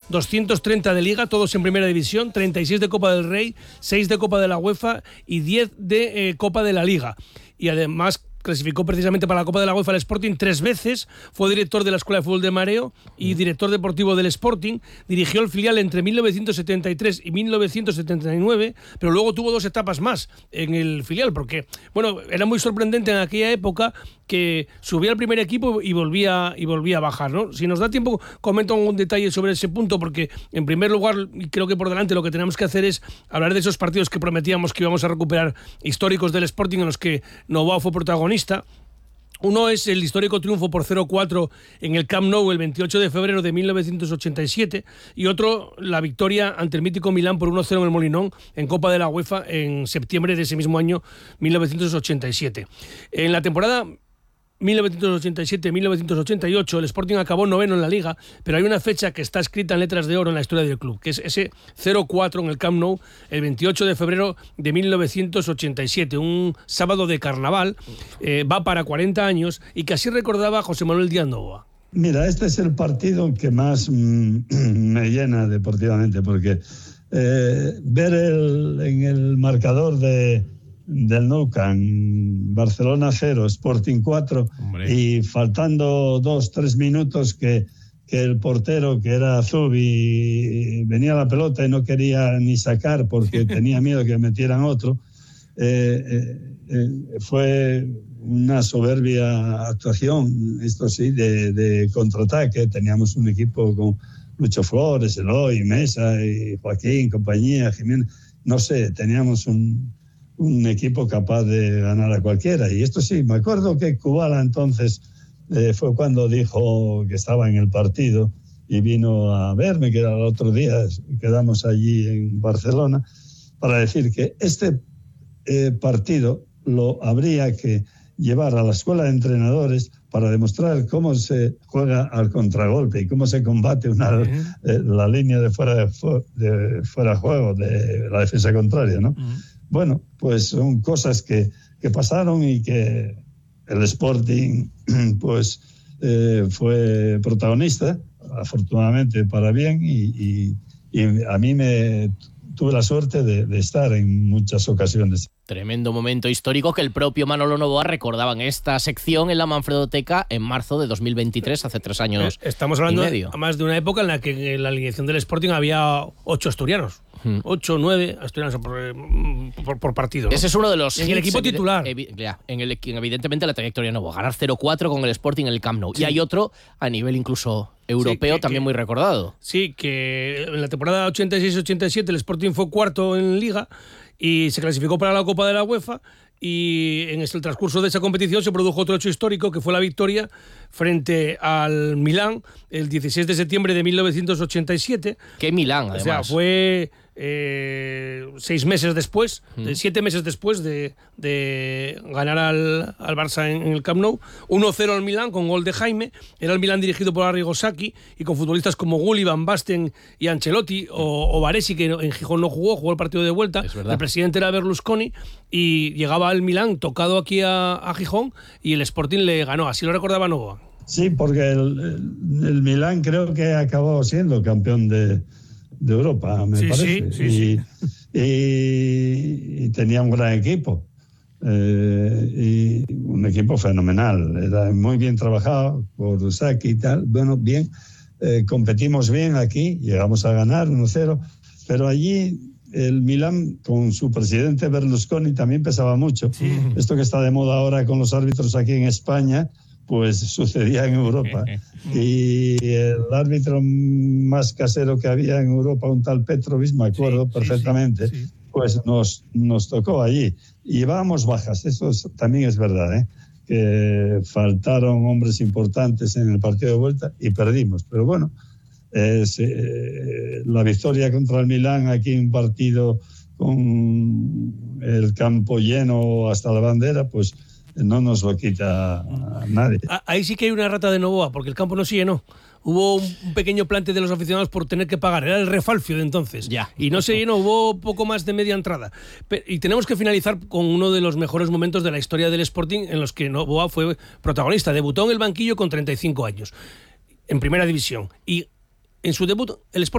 230 de Liga, todos en Primera División, 36 de Copa del Rey, 6 de Copa de la UEFA y 10 de Copa de la Liga. Y además clasificó precisamente para la Copa de la UEFA el Sporting 3 veces, fue director de la Escuela de Fútbol de Mareo y director deportivo del Sporting, dirigió el filial entre 1973 y 1979, pero luego tuvo 2 etapas más en el filial, porque, bueno, era muy sorprendente en aquella época que subía al primer equipo y volvía a bajar, ¿no? Si nos da tiempo, comento un detalle sobre ese punto, porque en primer lugar, y creo que por delante lo que tenemos que hacer es hablar de esos partidos que prometíamos que íbamos a recuperar, históricos del Sporting, en los que Novoa fue protagonista. Uno es el histórico triunfo por 0-4 en el Camp Nou el 28 de febrero de 1987 y otro la victoria ante el mítico Milán por 1-0 en el Molinón en Copa de la UEFA en septiembre de ese mismo año 1987. En la temporada 1987-1988 el Sporting acabó 9º en la Liga, pero hay una fecha que está escrita en letras de oro en la historia del club, que es ese 0-4 en el Camp Nou el 28 de febrero de 1987, un sábado de carnaval, va para 40 años y que así recordaba José Manuel Díaz Novoa. Mira, este es el partido que más me llena deportivamente, porque ver en el marcador del Nou Camp, Barcelona 0, Sporting 4, hombre, y faltando 2-3 minutos que el portero, que era Zubi, venía la pelota y no quería ni sacar porque tenía miedo que metieran otro, fue una soberbia actuación, esto sí, de contraataque. Teníamos un equipo con Lucho Flores, Eloy, Mesa, y Joaquín, compañía, Jiménez, no sé, teníamos un equipo capaz de ganar a cualquiera. Y esto sí, me acuerdo que Kubala entonces fue cuando dijo que estaba en el partido y vino a verme, que era el otro día, quedamos allí en Barcelona, para decir que este partido lo habría que llevar a la escuela de entrenadores para demostrar cómo se juega al contragolpe y cómo se combate la línea de fuera de juego, de la defensa contraria, ¿no? Bueno, pues son cosas que pasaron y que el Sporting pues fue protagonista, afortunadamente para bien, y a mí tuve la suerte de estar en muchas ocasiones. Tremendo momento histórico que el propio Manolo Novoa recordaba en esta sección en la Manfredoteca en marzo de 2023, hace 3 años. Estamos hablando además de una época en la que en la alineación del Sporting había 8 asturianos. 8 o 9 asturianos por partido, ¿no? Ese es uno de los en el equipo titular. Evidentemente la trayectoria Novoa, ganar 0-4 con el Sporting en el Camp Nou. Sí. Y hay otro a nivel incluso europeo, sí, también muy recordado. Sí, que en la temporada 86-87 el Sporting fue 4º en Liga y se clasificó para la Copa de la UEFA. Y en el transcurso de esa competición se produjo otro hecho histórico, que fue la victoria frente al Milán el 16 de septiembre de 1987. ¿Qué Milán, además? O sea, fue 6 meses después, 7 meses después de ganar al Barça en el Camp Nou. 1-0 al Milán con gol de Jaime. Era el Milán dirigido por Arrigo Sacchi y con futbolistas como Gulli, Van Basten y Ancelotti, o Baresi, que en Gijón no jugó el partido de vuelta. El presidente era Berlusconi y llegaba el Milán tocado aquí a Gijón y el Sporting le ganó. Así lo recordaba Novoa. Sí, porque el Milán creo que acabó siendo campeón de Europa, me parece. Sí. Y tenía un gran equipo. Y un equipo fenomenal. Era muy bien trabajado por Sacchi y tal. Bueno, bien. Competimos bien aquí. Llegamos a ganar 1-0. Pero allí el Milán, con su presidente Berlusconi, también pesaba mucho. Sí. Esto que está de moda ahora con los árbitros aquí en España, pues sucedía en Europa. Y el árbitro más casero que había en Europa, un tal Petrovic, me acuerdo perfectamente, pues nos tocó allí. Y llevábamos bajas, eso también es verdad, que faltaron hombres importantes en el partido de vuelta y perdimos. Pero bueno, la victoria contra el Milán aquí en un partido con el campo lleno hasta la bandera, pues no nos lo quita a nadie. Ahí sí que hay una rata de Novoa, porque el campo no se llenó. Hubo un pequeño plante de los aficionados por tener que pagar. Era el refalfio de entonces. Y no se llenó, hubo poco más de media entrada. Y tenemos que finalizar con uno de los mejores momentos de la historia del Sporting en los que Novoa fue protagonista. Debutó en el banquillo con 35 años, en Primera División. Y en su debut, el Sporting